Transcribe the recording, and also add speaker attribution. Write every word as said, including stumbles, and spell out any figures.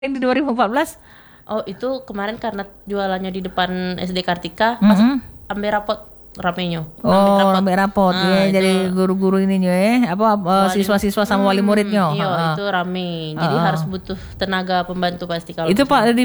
Speaker 1: Yang di dua ribu empat belas?
Speaker 2: Oh itu kemarin karena jualannya di depan S D Kartika,
Speaker 1: mm-hmm.
Speaker 2: pas ambil rapot ramenya.
Speaker 1: Oh, ambil rapot
Speaker 2: nah,
Speaker 1: ya, jadi guru-guru ini ya, apa wali, siswa-siswa sama wali muridnya.
Speaker 2: Iya, uh, itu rame. Jadi uh, harus butuh tenaga pembantu pasti kalau
Speaker 1: itu Pak